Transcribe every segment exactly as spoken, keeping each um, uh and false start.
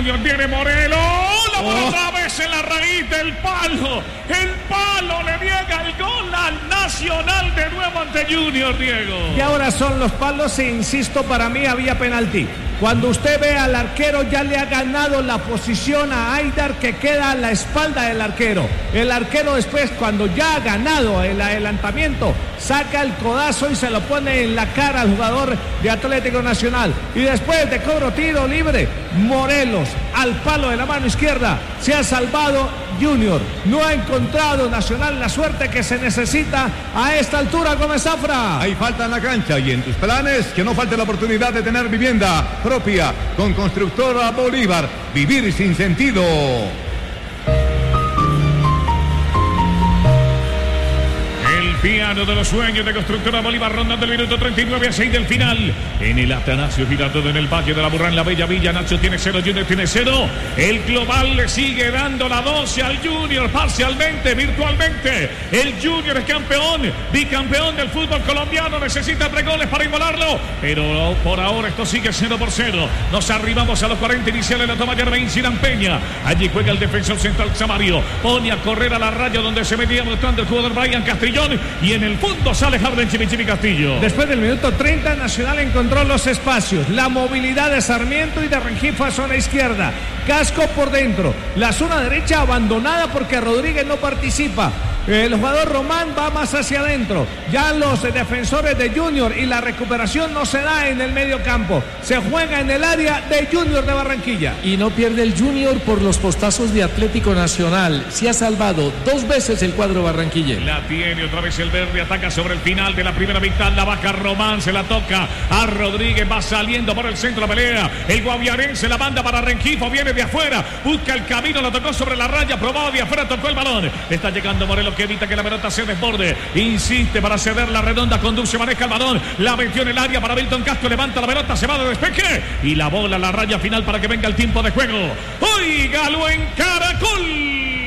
Junior, viene Morelos, la bola Oh. otra vez en la raíz del palo, el palo le niega el gol al Nacional de nuevo ante Junior, Diego. Y ahora son los palos e insisto, para mí había penalti. Cuando usted ve al arquero ya le ha ganado la posición a Aidar, que queda a la espalda del arquero. El arquero después, cuando ya ha ganado el adelantamiento, saca el codazo y se lo pone en la cara al jugador de Atlético Nacional. Y después de cobro tiro libre, Morelos al palo de la mano izquierda, se ha salvado Junior. No ha encontrado Nacional la suerte que se necesita a esta altura, Gómez Zafra. Hay falta en la cancha y en tus planes que no falte la oportunidad de tener vivienda propia con Constructora Bolívar. Vivir sin sentido. Piano de los sueños de Constructora Bolívar, rondando el minuto treinta y nueve a seis del final. En el Atanasio Girardot, en el Valle de la Burrán, la Bella Villa. Nacho tiene cero, Junior tiene cero. El global le sigue dando la doce al Junior, parcialmente, virtualmente. El Junior es campeón, bicampeón del fútbol colombiano. Necesita tres goles para igualarlo, pero por ahora esto sigue cero por cero. Nos arribamos a los cuarenta iniciales. La toma Germain Zidane Peña. Allí juega el defensor central Samario. Pone a correr a la raya donde se metía mostrando el jugador Brian Castrillón. Y en el fondo sale Harden Chimichimi Castillo. Después del minuto treinta, Nacional encontró los espacios, la movilidad de Sarmiento y de Rengifo a zona izquierda. Casco por dentro, la zona derecha abandonada porque Rodríguez no participa. El jugador Román va más hacia adentro. Ya los defensores de Junior y la recuperación no se da en el medio campo. Se juega en el área de Junior de Barranquilla. Y no pierde el Junior por los postazos de Atlético Nacional. Se ha salvado dos veces el cuadro Barranquilla. La tiene otra vez el verde, ataca sobre el final de la primera mitad. La baja Román, se la toca a Rodríguez, va saliendo por el centro de la pelea. El guaviarense la manda para Rengifo, viene de afuera, busca el camino, la tocó sobre la raya, probado de afuera, tocó el balón. Está llegando Morelos, que evita que la pelota se desborde. Insiste para ceder la redonda, conduce, maneja el balón. La metió en el área para Milton Castro, levanta la pelota, se va de despeje. Y la bola a la raya final para que venga el tiempo de juego. Óigalo en Caracol.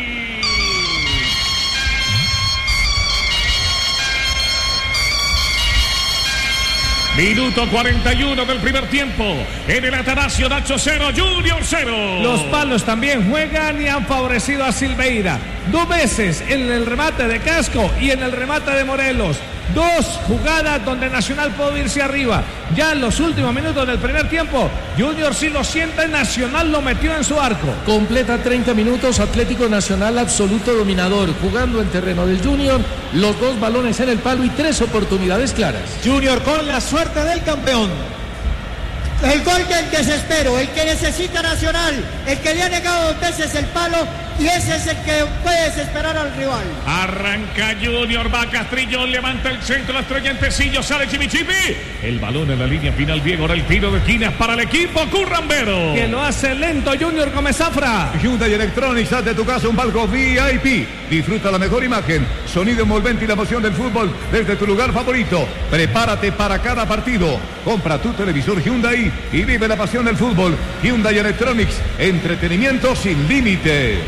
Minuto cuarenta y uno del primer tiempo. En el Atanasio, Nacho cero, Junior cero. Los palos también juegan y han favorecido a Silveira. Dos veces en el remate de Casco y en el remate de Morelos. Dos jugadas donde Nacional pudo irse arriba. Ya en los últimos minutos del primer tiempo, Junior sí lo siente, Nacional lo metió en su arco. Completa treinta minutos, Atlético Nacional absoluto dominador, jugando en terreno del Junior, los dos balones en el palo y tres oportunidades claras. Junior con la suerte del campeón. El gol del desespero, el que necesita Nacional, el que le ha negado dos veces el palo, y ese es el que puede desesperar al rival. Arranca Junior, va Castrillón, levanta el centro, la estrella en Tecillo, sale Chimichimi. El balón en la línea final, Diego, ahora el tiro de esquina para el equipo currambero. Que lo hace lento Junior Gómez Zafra. Hyundai Electronics, haz de tu casa un palco V I P. Disfruta la mejor imagen, sonido envolvente y la emoción del fútbol desde tu lugar favorito. Prepárate para cada partido. Compra tu televisor Hyundai y vive la pasión del fútbol. Hyundai Electronics, entretenimiento sin límite.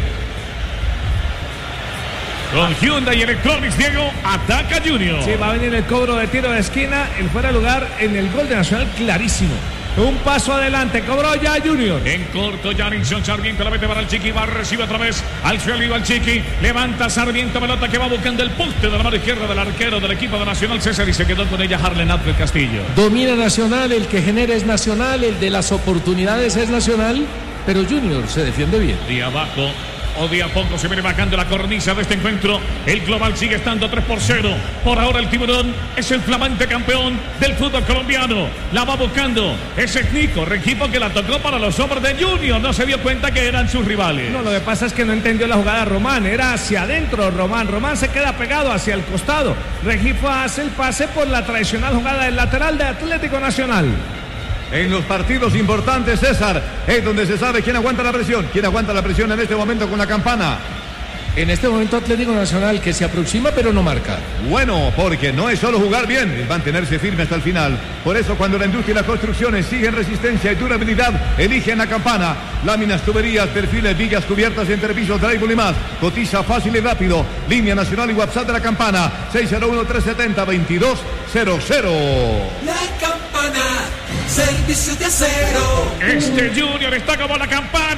Con Hyundai Electronics, Diego, ataca Junior. Sí, va a venir el cobro de tiro de esquina, el fuera de lugar en el gol de Nacional, clarísimo. Un paso adelante, cobró ya Junior. En corto, Jarinson Sarmiento la mete para el Chiqui, va, recibe otra vez al suelo y va el Chiqui. Levanta Sarmiento, pelota que va buscando el poste de la mano izquierda del arquero del equipo de Nacional, César, y se quedó con ella Harlen Alfred Castillo. Domina Nacional, el que genera es Nacional, el de las oportunidades es Nacional, pero Junior se defiende bien. De abajo o de a poco se viene bajando la cornisa de este encuentro. El global sigue estando tres por cero. Por ahora el Tiburón es el flamante campeón del fútbol colombiano. La va buscando ese Nico Rengifo, que la tocó para los hombres de Junior. No se dio cuenta que eran sus rivales. No, lo que pasa es que no entendió la jugada Román. Era hacia adentro Román. Román se queda pegado hacia el costado. Rengifo hace el pase por la tradicional jugada del lateral de Atlético Nacional. En los partidos importantes, César, es donde se sabe quién aguanta la presión. ¿Quién aguanta la presión en este momento con la campana? En este momento Atlético Nacional, que se aproxima pero no marca. Bueno, porque no es solo jugar bien, es mantenerse firme hasta el final. Por eso cuando la industria y las construcciones siguen resistencia y durabilidad, eligen la campana. Láminas, tuberías, perfiles, vigas, cubiertas, entrepisos, drywall y más. Cotiza fácil y rápido. Línea nacional y WhatsApp de la campana. seis cero uno, tres siete cero, veintidós cero cero. La campana, servicio de acero. Este Junior está como la campana.